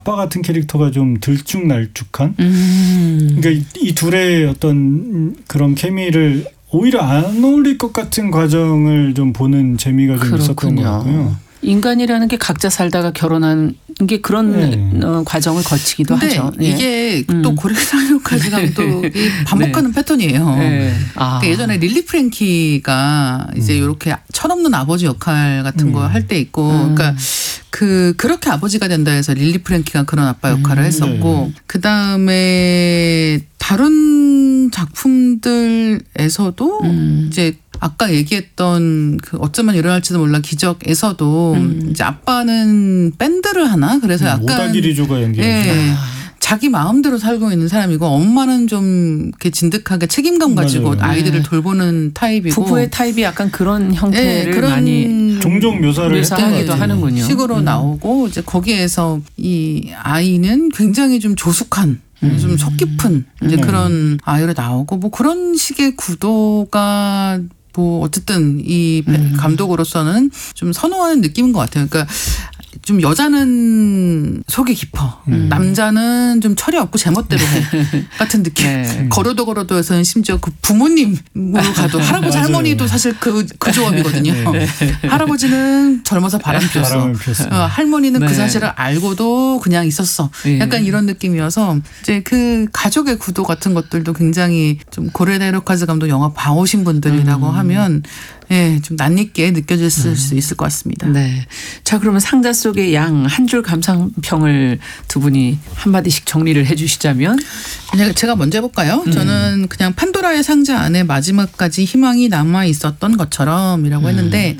아빠 같은 캐릭터가 좀 들쭉날쭉한. 그러니까 이 둘의 어떤 그런 케미를 오히려 안 어울릴 것 같은 과정을 좀 보는 재미가 좀 있었던 것 같고요. 인간이라는 게 각자 살다가 결혼한 게 그런 과정을 거치기도 하죠. 이게 또 고래상효까지 감독이 반복하는 패턴이에요. 그러니까 예전에 릴리 프랭키가 이제 이렇게 철없는 아버지 역할 같은 거 할 때 있고, 그러니까 그렇게 아버지가 된다 해서 릴리 프랭키가 그런 아빠 역할을 했었고, 그 다음에 다른 작품들에서도 이제 아까 얘기했던 그 어쩌면 일어날지도 몰라 기적에서도 이제 아빠는 밴드를 하나 그래서 약간 오다기리조가 연기했죠. 자기 마음대로 살고 있는 사람이고 엄마는 좀 이렇게 진득하게 책임감 가지고 아이들을 돌보는 타입이고 부부의 타입이 약간 그런 형태를 그런 많이 종종 묘사하기도 하는군요. 식으로 나오고 이제 거기에서 이 아이는 굉장히 좀 조숙한 좀 속 깊은 이제 그런 아이로 나오고 뭐 그런 식의 구도가 뭐 어쨌든 이 감독으로서는 좀 선호하는 느낌인 것 같아요. 그러니까 좀 여자는 속이 깊어. 남자는 좀 철이 없고 제멋대로 해. 같은 느낌. 걸어도에서는 심지어 그 부모님으로 가도 할아버지 할머니도 사실 그 조합이거든요. 할아버지는 젊어서 바람 피웠어. 할머니는 그 사실을 알고도 그냥 있었어. 약간 이런 느낌이어서 이제 그 가족의 구도 같은 것들도 굉장히 좀 고레다 히로카즈 감독 영화 봐오신 분들이라고 하면 좀 낯익게 느껴질 수 있을 것 같습니다. 네. 자, 그러면 상자 속의 양 한 줄 감상평을 두 분이 한마디씩 정리를 해 주시자면? 제가 먼저 해볼까요? 저는 그냥 판도라의 상자 안에 마지막까지 희망이 남아 있었던 것처럼이라고 했는데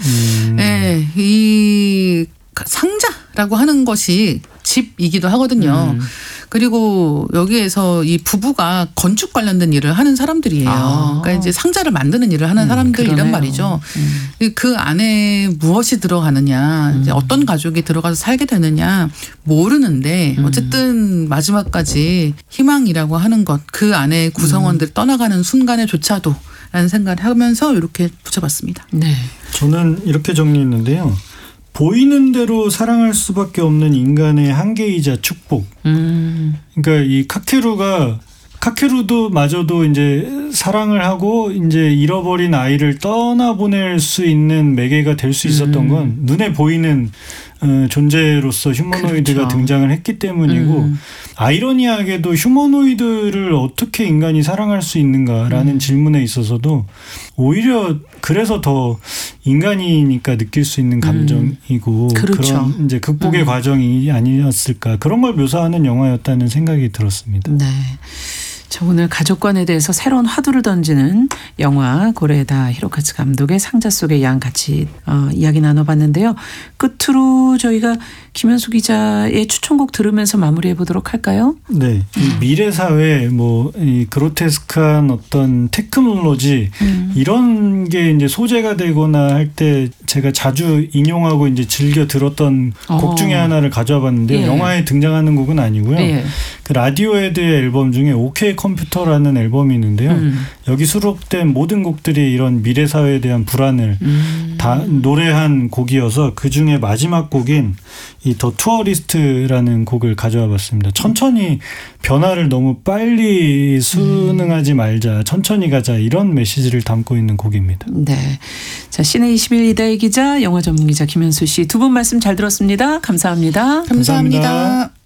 이 상자라고 하는 것이 집이기도 하거든요. 그리고 여기에서 이 부부가 건축 관련된 일을 하는 사람들이에요. 그러니까 이제 상자를 만드는 일을 하는 사람들이란 말이죠. 그 안에 무엇이 들어가느냐, 이제 어떤 가족이 들어가서 살게 되느냐 모르는데 어쨌든 마지막까지 희망이라고 하는 것, 그 안에 구성원들 떠나가는 순간에조차도 라는 생각을 하면서 이렇게 붙여봤습니다. 네. 저는 이렇게 정리했는데요. 보이는 대로 사랑할 수밖에 없는 인간의 한계이자 축복. 그러니까 이 카케루도 마저도 이제 사랑을 하고 이제 잃어버린 아이를 떠나보낼 수 있는 매개가 될 수 있었던 건 눈에 보이는 존재로서 휴머노이드가 그렇죠. 등장을 했기 때문이고 아이러니하게도 휴머노이드를 어떻게 인간이 사랑할 수 있는가라는 질문에 있어서도 오히려 그래서 더 인간이니까 느낄 수 있는 감정이고 그렇죠. 그런 이제 극복의 과정이 아니었을까 그런 걸 묘사하는 영화였다는 생각이 들었습니다. 네. 자, 오늘 가족관에 대해서 새로운 화두를 던지는 영화 고레다 히로카즈 감독의 상자 속의 양 같이 이야기 나눠봤는데요. 끝으로 저희가 김현수 기자의 추천곡 들으면서 마무리해 보도록 할까요? 네, 이 미래 사회 이 그로테스크한 어떤 테크놀로지 이런 게 이제 소재가 되거나 할 때 제가 자주 인용하고 이제 즐겨 들었던 곡 중에 하나를 가져와 봤는데 영화에 등장하는 곡은 아니고요. 그 라디오헤드의 앨범 중에 OK 컴퓨터라는 앨범이 있는데요. 여기 수록된 모든 곡들이 이런 미래 사회에 대한 불안을 다 노래한 곡이어서 그 중에 마지막 곡인 이 더 투어리스트라는 곡을 가져와 봤습니다. 천천히 변화를 너무 빨리 순응하지 말자, 천천히 가자 이런 메시지를 담고 있는 곡입니다. 네, 자 시내 21 이다혜 기자, 영화 전문 기자 김현수 씨 두 분 말씀 잘 들었습니다. 감사합니다. 감사합니다.